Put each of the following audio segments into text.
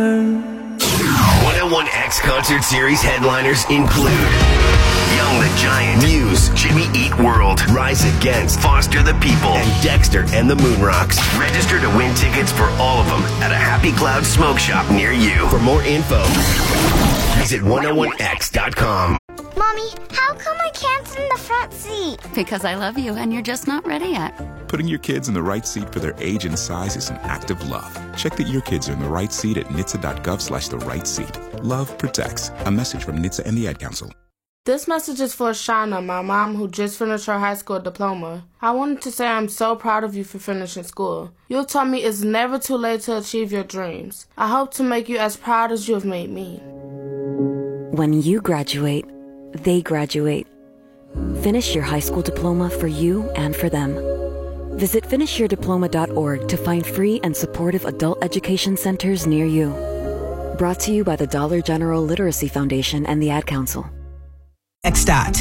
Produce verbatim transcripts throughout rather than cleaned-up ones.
one oh one X Concert Series headliners include Young the Giant, Muse, Jimmy Eat World, Rise Against, Foster the People, and Dexter and the Moonrocks. Register to win tickets for all of them at a Happy Cloud Smoke Shop near you. For more info, visit one oh one x dot com. Mommy, how come I can't sit in the front seat? Because I love you and you're just not ready yet. Putting your kids in the right seat for their age and size is an act of love. Check that your kids are in the right seat at N H T S A dot gov slash the right seat. Love protects. A message from N H T S A and the Ad Council. This message is for Shauna, my mom, who just finished her high school diploma. I wanted to say I'm so proud of you for finishing school. You told me it's never too late to achieve your dreams. I hope to make you as proud as you have made me. When you graduate, they graduate. Finish your high school diploma for you and for them. Visit finish your diploma dot org to find free and supportive adult education centers near you. Brought to you by the Dollar General Literacy Foundation and the Ad Council. X dot.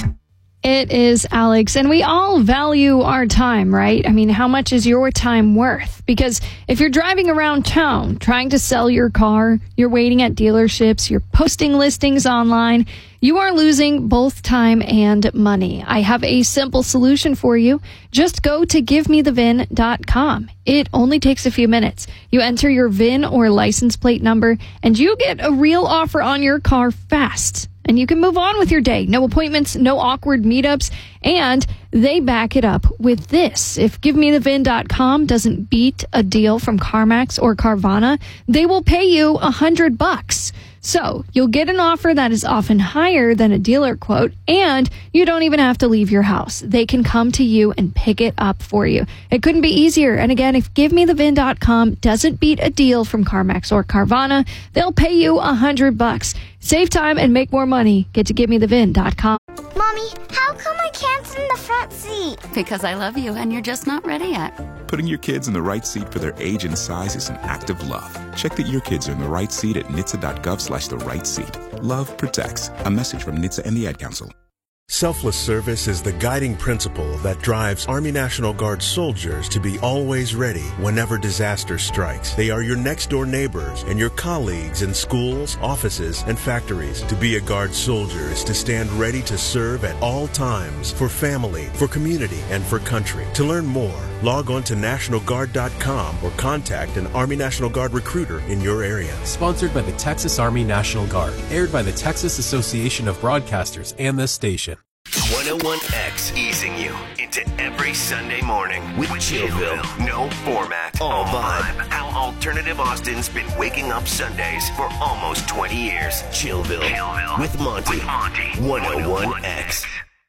It is Alex, and we all value our time, right? I mean, how much is your time worth? Because if you're driving around town trying to sell your car, you're waiting at dealerships, you're posting listings online, you are losing both time and money. I have a simple solution for you. Just go to give me the V I N dot com. It only takes a few minutes. You enter your V I N or license plate number, and you get a real offer on your car fast. And you can move on with your day. No appointments, no awkward meetups. And they back it up with this. If give me the V I N dot com doesn't beat a deal from CarMax or Carvana, they will pay you a hundred bucks. So you'll get an offer that is often higher than a dealer quote, and you don't even have to leave your house. They can come to you and pick it up for you. It couldn't be easier. And again, if give me the V I N dot com doesn't beat a deal from CarMax or Carvana, they'll pay you a hundred bucks. Save time and make more money. Get to give me the V I N dot com. Mommy, how come I can't sit in the front seat? Because I love you and you're just not ready yet. Putting your kids in the right seat for their age and size is an act of love. Check that your kids are in the right seat at N H T S A dot gov slash the right seat. Love protects. A message from N H T S A and the Ad Council. Selfless service is the guiding principle that drives Army National Guard soldiers to be always ready whenever disaster strikes. They are your next-door neighbors and your colleagues in schools, offices, and factories. To be a Guard soldier is to stand ready to serve at all times for family, for community, and for country. To learn more, log on to National Guard dot com or contact an Army National Guard recruiter in your area. Sponsored by the Texas Army National Guard. Aired by the Texas Association of Broadcasters and this station. one oh one X easing you into every Sunday morning with Chillville. No format, all vibe. How Alternative Austin's been waking up Sundays for almost twenty years. Chillville, Chillville. With Monty. With Monty. one oh one X.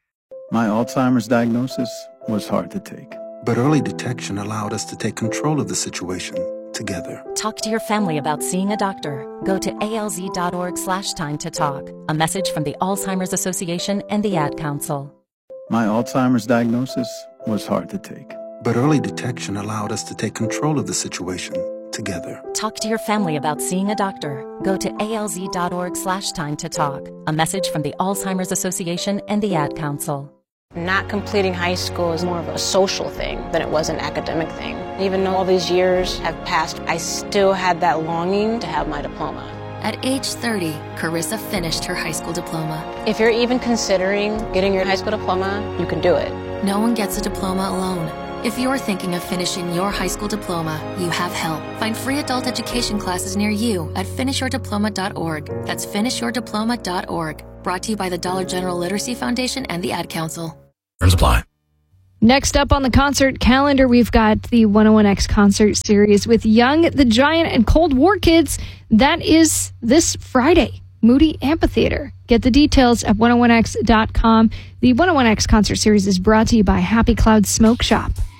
My Alzheimer's diagnosis was hard to take. But early detection allowed us to take control of the situation together. Talk to your family about seeing a doctor. Go to A L Z dot org slash time to talk. A message from the Alzheimer's Association and the Ad Council. My Alzheimer's diagnosis was hard to take. But early detection allowed us to take control of the situation together. Talk to your family about seeing a doctor. Go to A L Z dot org slash time to talk. A message from the Alzheimer's Association and the Ad Council. Not completing high school is more of a social thing than it was an academic thing. Even though all these years have passed, I still had that longing to have my diploma. At age thirty, Carissa finished her high school diploma. If you're even considering getting your high school diploma, you can do it. No one gets a diploma alone. If you're thinking of finishing your high school diploma, you have help. Find free adult education classes near you at finish your diploma dot org. That's finish your diploma dot org. Brought to you by the Dollar General Literacy Foundation and the Ad Council. Terms apply. Next up on the concert calendar, we've got the one oh one X concert series with Young the Giant and Cold War Kids. That is this Friday, Moody Amphitheater. Get the details at one oh one x dot com. The one oh one X concert series is brought to you by Happy Cloud Smoke Shop.